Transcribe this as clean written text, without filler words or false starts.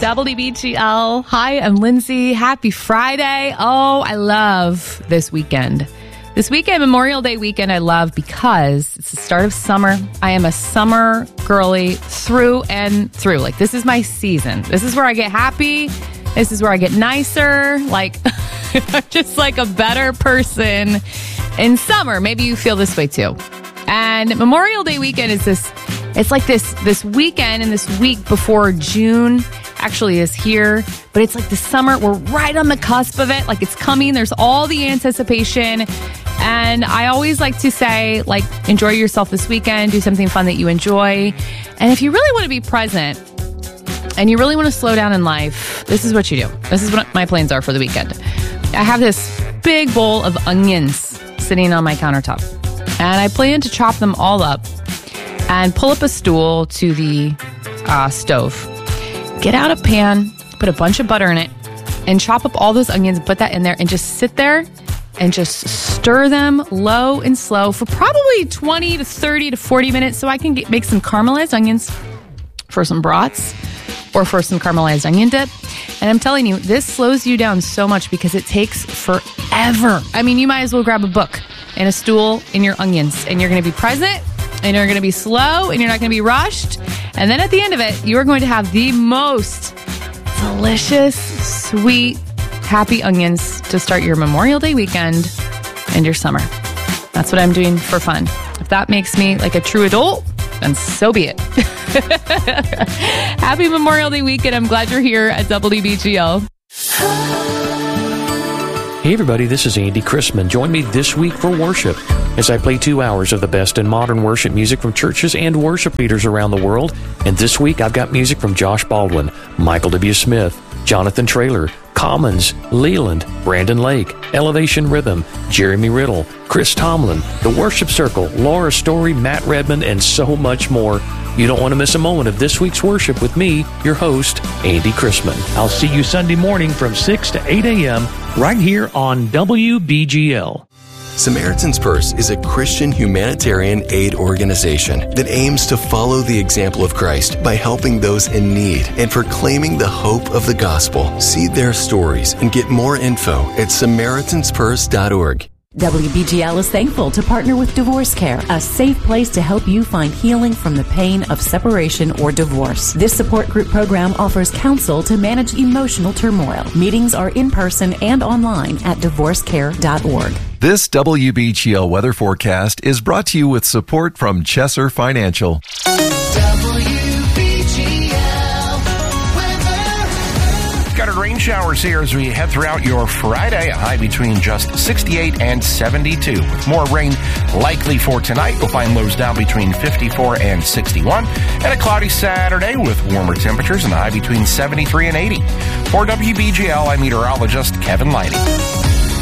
WBGL. Hi, I'm Lindsay. Happy Friday. Oh, I love this weekend. This weekend, Memorial Day weekend, I love because it's the start of summer. I am a summer girly through and through. Like, this is my season. This is where I get happy. This is where I get nicer. Like, I'm just like a better person in summer. Maybe you feel this way too. And Memorial Day weekend is it's like this weekend and this week before June actually is here. But it's like the summer. We're right on the cusp of it. Like, it's coming. There's all the anticipation. And I always like to say, like, enjoy yourself this weekend. Do something fun that you enjoy. And if you really want to be present and you really want to slow down in life, this is what you do. This is what my plans are for the weekend. I have this big bowl of onions sitting on my countertop. And I plan to chop them all up and pull up a stool to the stove. Get out a pan, put a bunch of butter in it, and chop up all those onions, put that in there, and just sit there and just stir them low and slow for probably 20 to 30 to 40 minutes so I can make some caramelized onions for some brats or for some caramelized onion dip. And I'm telling you, this slows you down so much because it takes forever. I mean, you might as well grab a book and a stool and your onions, and you're going to be present, and you're going to be slow, and you're not going to be rushed. And then at the end of it, you are going to have the most delicious, sweet, happy onions to start your Memorial Day weekend and your summer. That's what I'm doing for fun. If that makes me like a true adult, then so be it. Happy Memorial Day weekend. I'm glad you're here at WBGL. Hey everybody, this is Andy Chrisman. Join me this week for worship as I play 2 hours of the best in modern worship music from churches and worship leaders around the world. And this week I've got music from Josh Baldwin, Michael W. Smith, Jonathan Traylor, Commons, Leland, Brandon Lake, Elevation Rhythm, Jeremy Riddle, Chris Tomlin, The Worship Circle, Laura Story, Matt Redmond, and so much more. You don't want to miss a moment of this week's worship with me, your host, Andy Chrisman. I'll see you Sunday morning from 6 to 8 a.m. right here on WBGL. Samaritan's Purse is a Christian humanitarian aid organization that aims to follow the example of Christ by helping those in need and proclaiming the hope of the gospel. See their stories and get more info at SamaritansPurse.org. WBGL is thankful to partner with Divorce Care, a safe place to help you find healing from the pain of separation or divorce. This support group program offers counsel to manage emotional turmoil. Meetings are in person and online at divorcecare.org. This WBGL weather forecast is brought to you with support from Chesser Financial. Scattered rain showers here as we head throughout your Friday, a high between just 68 and 72. With more rain likely for tonight, we'll find lows down between 54 and 61. And a cloudy Saturday with warmer temperatures and a high between 73 and 80. For WBGL, I'm meteorologist Kevin Lighty.